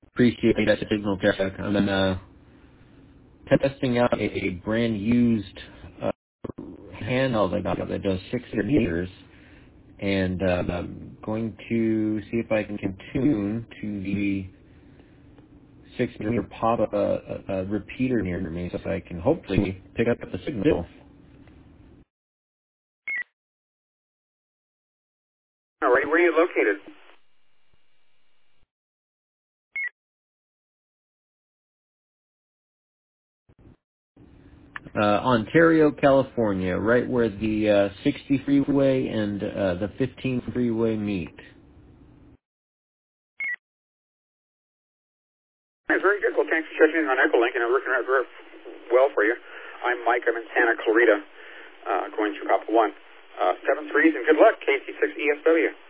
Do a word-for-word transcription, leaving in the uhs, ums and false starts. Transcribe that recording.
Appreciate that signal check. I'm then, uh, testing out a, a brand used uh, handheld I got that does six hundred meters, and uh, I'm going to see if I can tune to the six hundred meter pop up a, a, a repeater near me, so I can hopefully pick up the signal. All right, where are you located? Uh, Ontario, California, right where the uh, sixty freeway and uh, the fifteen freeway meet. That's very good. Well, thanks for checking in on Echolink, and I'm working out very well for you. I'm Mike. I'm in Santa Clarita, uh, going through Copper One. Uh, seven threes, and good luck, K C six E S W.